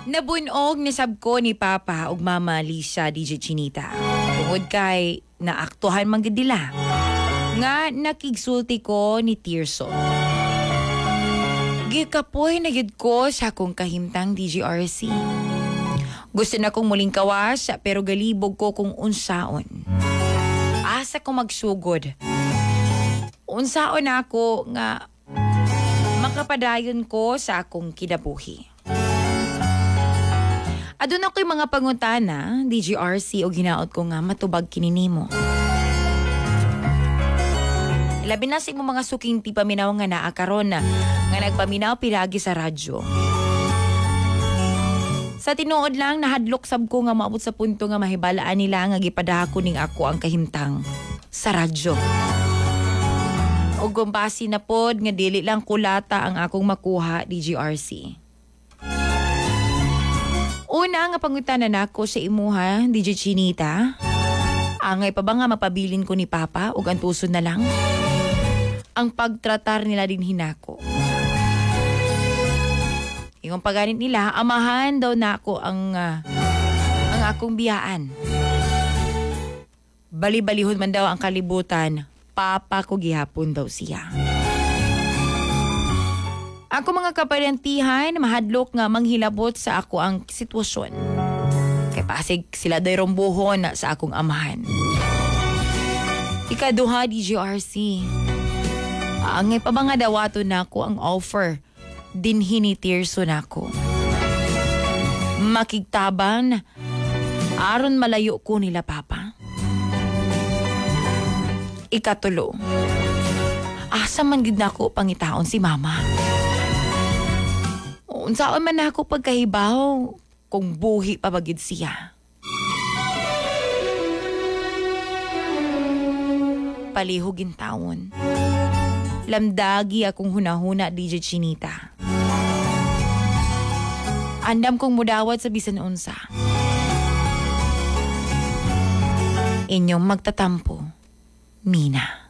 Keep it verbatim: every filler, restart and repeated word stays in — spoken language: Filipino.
Nabunog ni sabko ni Papa ug Mama Lisa D J Chinita. Tungod kay naaktuhan man gid nila nga nakigsulti ko ni Tirso. Gikapoy na gid ko sa akong kahimtang D J R C. Gusto na kong muling kawas pero galibog ko kung unsaon. Asa ko magsugod. Unsaon ako nga makapadayon ko sa akong kinabuhi. Adun ako'y mga pangutana, D J R C o ginaot ko nga matubag kininimo. Labi na sa mo mga suking ti paminaw nga naa karon na nga nagpaminaw piragi sa radyo. Sa tinuod lang nahadlok sab ko nga maabot sa punto nga mahibalaan nila nga gipadako ning ako ang kahimtang sa radyo. O gumbasi na pod nga dili lang kulata ang akong makuha D J R C. Una nga pangutanan nako sa imuha, D J Chinita. Angay pa ba nga mapabilin ko ni Papa ug ang tuso na lang? Ang pagtratar nila din hinako. Yung pagganit nila, amahan daw nako ang uh, ang akong biyaan. Bali-balihon man daw ang kalibutan, Papa ko gihapon daw siya. Ako mga kaparentihan, mahadlok nga manghilabot sa ako ang sitwasyon. Kay pasig sila day rombuhon na sa akong amahan. Ikaduha, D J R C. Angay pa ba nga dawato na ako ang offer din hinitirso na ako. Makigtaban, aron malayo ko nila Papa. Ikatulo, asa man gid nako pangitaon si Mama. Unsaon man ako pagkahibaw kung buhi pa bagid siya. Palihugin taon. Lamdagi akong hunahuna D J Chinita. Andam kong mudawat sa bisan unsa. Inyong magtatampo, Mina.